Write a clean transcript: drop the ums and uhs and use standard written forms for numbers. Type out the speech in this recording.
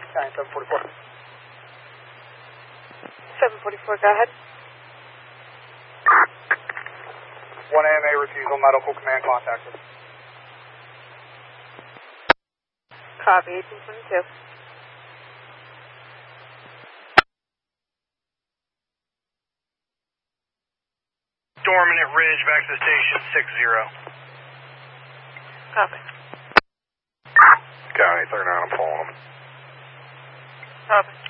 County 744. 744, go ahead. 1 AMA refusal, medical command contacted. Copy, 1822. Dormant at Ridge, back to the station, 6-0. Copy. County 39, I'm following them. Copy.